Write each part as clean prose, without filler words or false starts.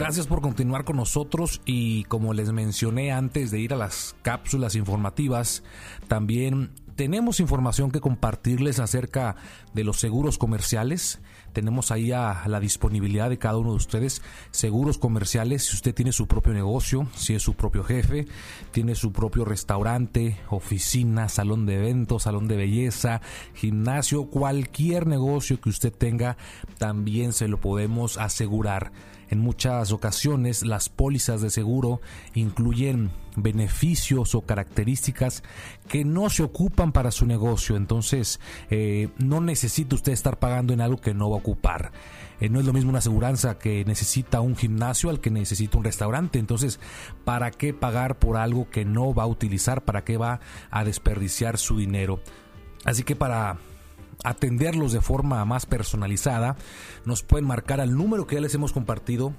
Gracias por continuar con nosotros y como les mencioné antes de ir a las cápsulas informativas, también tenemos información que compartirles acerca de los seguros comerciales. Tenemos ahí a la disponibilidad de cada uno de ustedes seguros comerciales. Si usted tiene su propio negocio, si es su propio jefe, tiene su propio restaurante, oficina, salón de eventos, salón de belleza, gimnasio, cualquier negocio que usted tenga, también se lo podemos asegurar. En muchas ocasiones las pólizas de seguro incluyen beneficios o características que no se ocupan para su negocio, entonces no necesita usted estar pagando en algo que no va a ocupar. No es lo mismo una aseguranza que necesita un gimnasio al que necesita un restaurante, entonces ¿para qué pagar por algo que no va a utilizar? ¿Para qué va a desperdiciar su dinero? Así que para atenderlos de forma más personalizada, nos pueden marcar al número que ya les hemos compartido,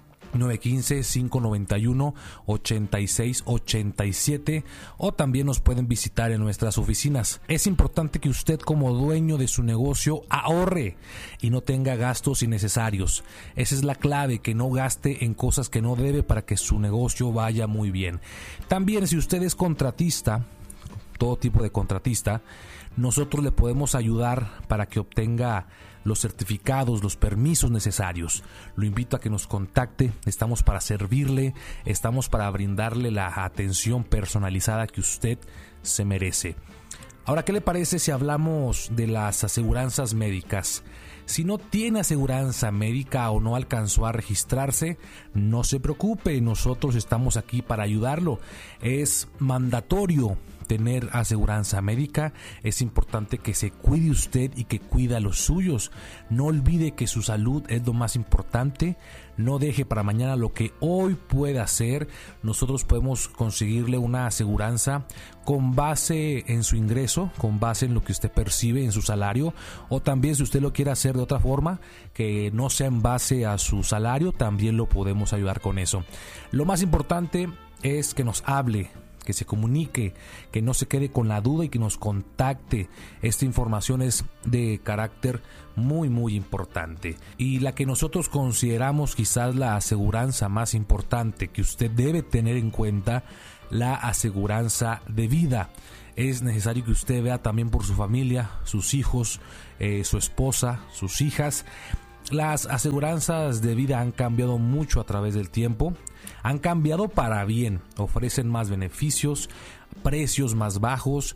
915-591-8687, o también nos pueden visitar en nuestras oficinas. Es importante que usted, como dueño de su negocio, ahorre y no tenga gastos innecesarios. Esa es la clave, que no gaste en cosas que no debe para que su negocio vaya muy bien. También, si usted es contratista, todo tipo de contratista, nosotros le podemos ayudar para que obtenga los certificados, los permisos necesarios. Lo invito a que nos contacte, estamos para servirle, estamos para brindarle la atención personalizada que usted se merece. Ahora, ¿qué le parece si hablamos de las aseguranzas médicas? Si no tiene aseguranza médica o no alcanzó a registrarse, no se preocupe, nosotros estamos aquí para ayudarlo. Es mandatorio tener aseguranza médica. Es importante que se cuide usted y que cuide a los suyos. No olvide que su salud es lo más importante. No deje para mañana lo que hoy puede hacer. Nosotros podemos conseguirle una aseguranza con base en su ingreso, con base en lo que usted percibe en su salario, o también si usted lo quiere hacer de otra forma, que no sea en base a su salario, también lo podemos ayudar con eso. Lo más importante es que nos hable, que se comunique, que no se quede con la duda y que nos contacte. Esta información es de carácter muy importante, y la que nosotros consideramos quizás la aseguranza más importante que usted debe tener en cuenta, la aseguranza de vida. Es necesario que usted vea también por su familia, sus hijos, su esposa, sus hijas. Las aseguranzas de vida han cambiado mucho a través del tiempo. Han cambiado para bien, ofrecen más beneficios, precios más bajos,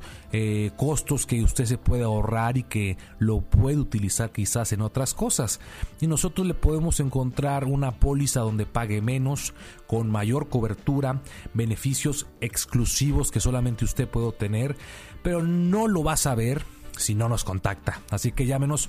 costos que usted se puede ahorrar y que lo puede utilizar quizás en otras cosas. Y nosotros le podemos encontrar una póliza donde pague menos, con mayor cobertura, beneficios exclusivos que solamente usted puede obtener, pero no lo va a saber si no nos contacta. Así que llámenos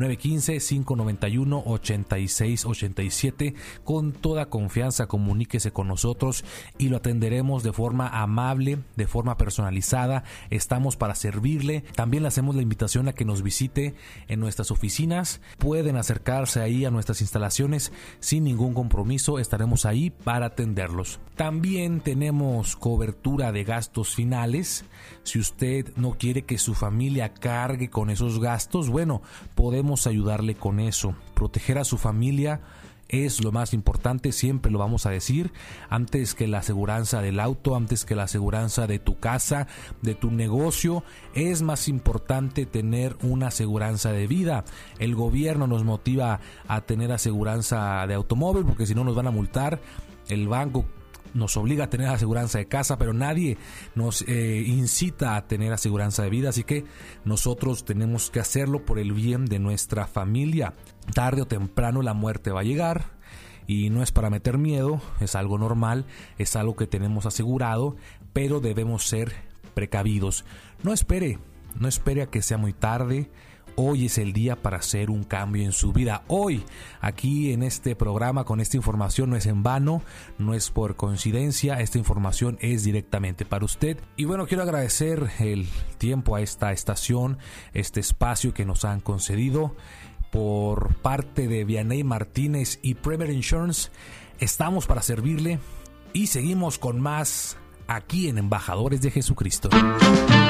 915-591-8687. Con toda confianza comuníquese con nosotros y lo atenderemos de forma amable, de forma personalizada. Estamos para servirle. También le hacemos la invitación a que nos visite en nuestras oficinas. Pueden acercarse ahí a nuestras instalaciones sin ningún compromiso. Estaremos ahí para atenderlos. También tenemos cobertura de gastos finales. Si usted no quiere que su familia cargue con esos gastos, bueno, podemos ayudarle con eso. Proteger a su familia es lo más importante, siempre lo vamos a decir, antes que la aseguranza del auto, antes que la aseguranza de tu casa, de tu negocio. Es más importante tener una aseguranza de vida. El gobierno nos motiva a tener aseguranza de automóvil porque si no nos van a multar. El banco nos obliga a tener aseguranza de casa, pero nadie nos incita a tener aseguranza de vida, así que nosotros tenemos que hacerlo por el bien de nuestra familia. Tarde o temprano la muerte va a llegar y no es para meter miedo, es algo normal, es algo que tenemos asegurado, pero debemos ser precavidos. No espere a que sea muy tarde. Hoy es el día para hacer un cambio en su vida. Hoy, aquí en este programa, con esta información, no es en vano, no es por coincidencia. Esta información es directamente para usted. Y bueno, quiero agradecer el tiempo a esta estación, este espacio que nos han concedido. Por parte de Vianey Martínez y Premier Insurance, estamos para servirle y seguimos con más aquí en Embajadores de Jesucristo.